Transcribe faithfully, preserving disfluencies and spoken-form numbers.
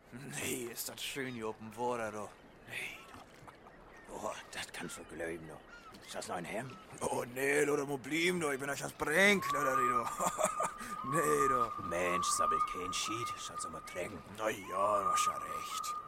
Nee, ist das schön hier oben Water, du. Nee, du. Oh, das kannst du glauben, du. Ist das noch ein Hemd? Oh, nee, du, da muss bleiben, du. Ich bin euch das Brink, du, du. Nee, du. Mensch, sabbelt kein Schied. Schaut's mal trinken. Na ja, du hast ja recht.